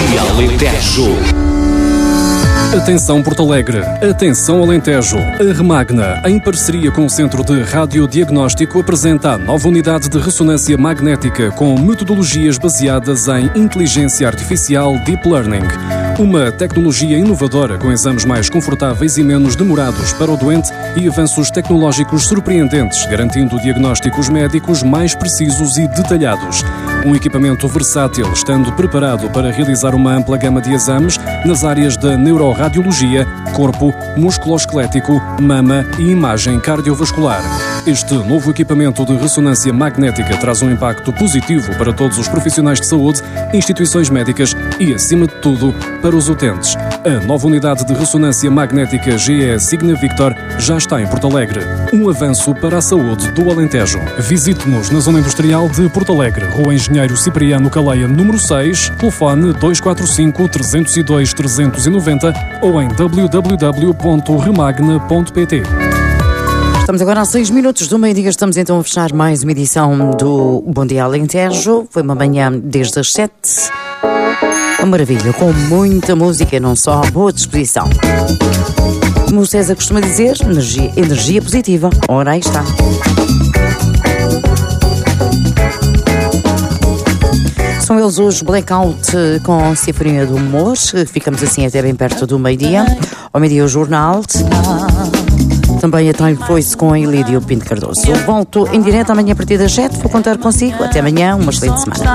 dia Alentejo. Atenção Porto Alegre, atenção Alentejo. A Remagna, em parceria com o Centro de Radiodiagnóstico, apresenta a nova unidade de ressonância magnética com metodologias baseadas em inteligência artificial Deep Learning. Uma tecnologia inovadora com exames mais confortáveis e menos demorados para o doente e avanços tecnológicos surpreendentes, garantindo diagnósticos médicos mais precisos e detalhados. Um equipamento versátil, estando preparado para realizar uma ampla gama de exames nas áreas da neuroradiologia, corpo, musculoesquelético, mama e imagem cardiovascular. Este novo equipamento de ressonância magnética traz um impacto positivo para todos os profissionais de saúde, instituições médicas e, acima de tudo, para os utentes. A nova unidade de ressonância magnética GE Signa Victor já está em Porto Alegre. Um avanço para a saúde do Alentejo. Visite-nos na Zona Industrial de Porto Alegre, Rua Engenheiro Cipriano Caleia, número 6, telefone 245 302 390 ou em www.remagna.pt. Estamos agora a 6 minutos do meio-dia. Estamos então a fechar mais uma edição do Bom Dia Alentejo. Foi uma manhã desde as 7. Uma maravilha, com muita música, não só boa disposição. Como o César costuma dizer, energia positiva. Ora, aí está. São eles hoje Blackout com Sinfonia do Humor. Ficamos assim até bem perto do meio-dia. Ao meio-dia o Jornal. Também a Time Voice com a Ilídio Pinto Cardoso. Volto em direto amanhã a partir das 7. Vou contar consigo. Até amanhã. Uma excelente semana.